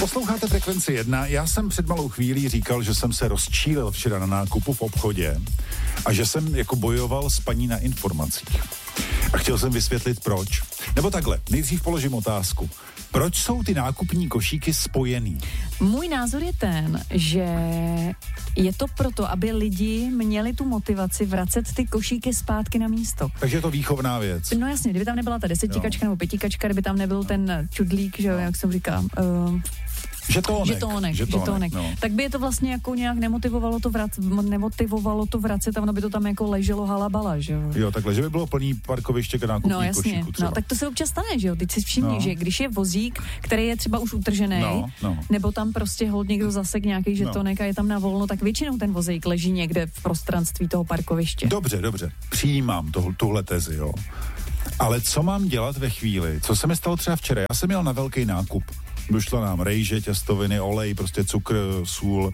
Posloucháte Frekvenci 1. Já jsem před malou chvílí říkal, že jsem se rozčílil včera na nákupu v obchodě a že jsem jako bojoval s paní na informacích. A chtěl jsem vysvětlit proč. Nebo takhle, nejdřív položím otázku. Proč jsou ty nákupní košíky spojený? Můj názor je ten, že je to proto, aby lidi měli tu motivaci vracet ty košíky zpátky na místo. Takže je to výchovná věc. No jasně, kdyby tam nebyla ta 10kačka nebo 5kačka, kdyby tam nebyl ten čudlík, že jo, jak jsem říkám. Žetónek. No. Tak by je to vlastně jako nějak nemotivovalo to vracet a ono by to tam jako leželo halabala, že jo. Jo, takhle, že by bylo plný parkoviště k nákupní košíku třeba. No, tak to se občas stane, že jo. Teď si všimni, že když je vozík, který je třeba už utržený, nebo tam prostě hold někdo zasek nějaký žetonek a je tam na volno, tak většinou ten vozík leží někde v prostranství toho parkoviště. Dobře. Přijímám tuhle tezi, jo. Ale co mám dělat ve chvíli? Co se mi stalo třeba včera? Já jsem jel na velký nákup. Došla nám rejže, těstoviny, olej, prostě cukr, sůl,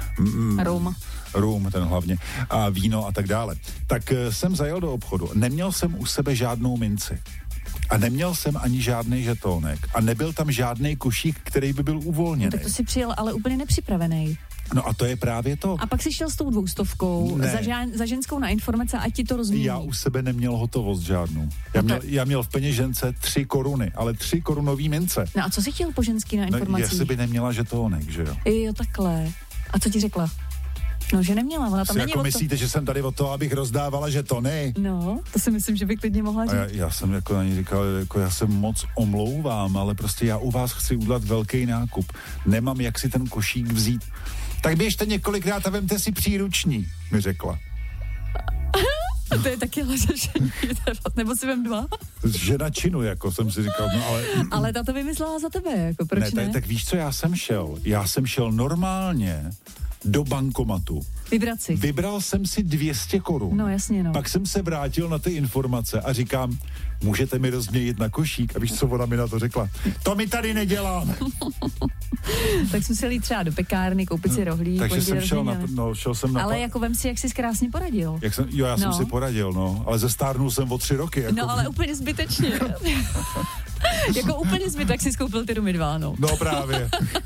rum, ten hlavně, a víno a tak dále. Tak jsem zajel do obchodu. Neměl jsem u sebe žádnou minci. A neměl jsem ani žádný žetónek. A nebyl tam žádný košík, který by byl uvolněný. No, tak to si přijel, ale úplně nepřipravený. No a to je právě to. A pak si šel s tou 200 za ženskou na informace, ať ti to rozumí. Já u sebe neměl hotovost žádnou. Já měl v peněžence 3 koruny, ale 3 korunový mince. No a co jsi chtěl po ženský na informacích? No, jestli by neměla žetónek, že jo? Jo, takhle. A co ti řekla? No, že neměla, ona tam není jako myslíte, že jsem tady o to, abych rozdávala žetony? No, to si myslím, že by klidně mohla říct. Já jsem jako na ní říkal, jako já se moc omlouvám, ale prostě já u vás chci udělat velký nákup. Nemám jak si ten košík vzít. Tak běžte několikrát a vemte si příruční, mi řekla. To je taky řešení, nebo si vem 2? Žena činu, jako jsem si říkal, no ale... Ale ta to vymyslela za tebe, jako proč ne? Tak víš, co já jsem šel? Já jsem šel normálně do bankomatu. Vybral jsem si 200 korun. No jasně, no. Pak jsem se vrátil na ty informace a říkám, můžete mi rozměnit na košík? A víš, co ona mi na to řekla? To mi tady nedělám. Tak jsem se jít třeba do pekárny, koupit si rohlík. Takže jsem šel jsem na... Ale jako vem si, jak jsi krásně poradil. Já jsem si poradil, no. Ale zestárnul jsem o 3 roky. Jako... No, ale úplně zbytečně. Jako úplně zbytek si skoupil ty rumy 2, no. No právě.